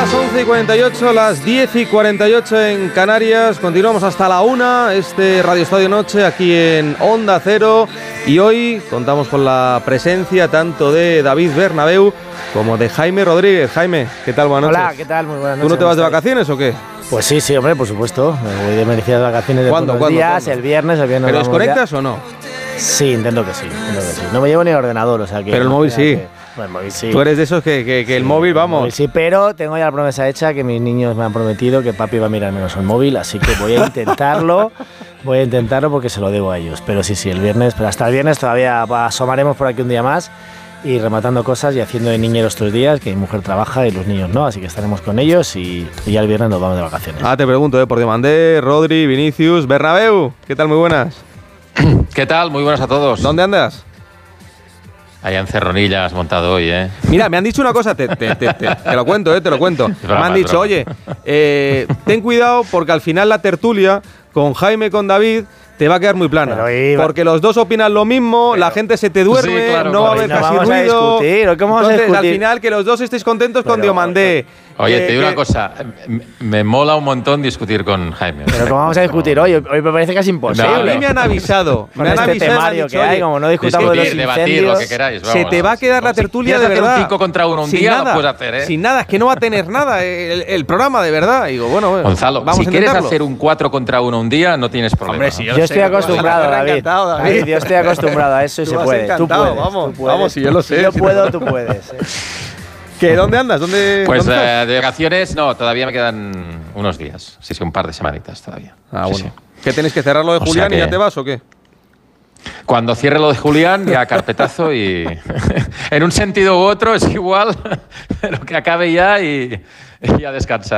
las 11:48, las 10:48 en Canarias. Continuamos hasta la 1, Radio Estadio Noche aquí en Onda Cero. Y hoy contamos con la presencia tanto de David Bernabéu como de Jaime Rodríguez. Jaime, ¿qué tal? Buenas noches. Hola, ¿qué tal? Muy buenas noches. ¿Tú no te vas de vacaciones o qué? Pues sí, hombre, por supuesto. Me voy de merecidas vacaciones de ¿Cuándo? días, el viernes. ¿Pero desconectas o no? Sí, intento que sí. No me llevo ni el ordenador, o sea que... Pero el móvil sí. Bueno, el móvil sí. Tú eres de esos que el móvil, vamos. El móvil sí, pero tengo ya la promesa hecha que mis niños me han prometido que papi va a mirar menos el móvil, así que voy a intentarlo. Porque se lo debo a ellos. Pero sí, el viernes, pero hasta el viernes todavía asomaremos por aquí un día más y rematando cosas y haciendo de niñeros 3 días, que mi mujer trabaja y los niños no, así que estaremos con ellos y ya el viernes nos vamos de vacaciones. Te pregunto, por Diomandé, Rodri, Vinicius, Bernabéu, ¿qué tal? Muy buenas. ¿Qué tal? Muy buenas a todos. ¿Dónde andas? Allá en Cerronillas montado hoy, ¿eh? Mira, me han dicho una cosa, te lo cuento, te lo cuento. Me han dicho, oye, ten cuidado porque al final la tertulia con Jaime y con David te va a quedar muy plana. Porque los dos opinan lo mismo, la gente se te duerme, sí, claro, no va a haber casi ruido. Entonces, al final, que los dos estéis contentos con Diomandé. Oye, te digo una cosa, me mola un montón discutir con Jaime. Pero ¿cómo vamos a discutir hoy? Hoy me parece casi imposible. A mí me han avisado. Con este temario que hay, como no discutamos de los incendios. Debatir lo que queráis. Se te va a quedar la tertulia de verdad. Hacer un 5 contra 1 un día lo puedes hacer, ¿eh? Sin nada, es que no va a tener nada el programa, de verdad. Digo, bueno, Gonzalo, vamos si quieres hacer un 4 contra 1 un día, no tienes problema. Hombre, si yo estoy acostumbrado, David. Yo estoy acostumbrado a eso y se puede. Tú puedes. Vamos, si yo lo sé. Si yo puedo, tú puedes. ¿Dónde andas? Pues de vacaciones, no, todavía me quedan unos días. Sí, un par de semanitas todavía. Bueno. Sí. ¿Qué tenéis que cerrar lo de Julián y ya te vas o qué? Cuando cierre lo de Julián, ya carpetazo y en un sentido u otro es igual, pero que acabe ya y a descansar.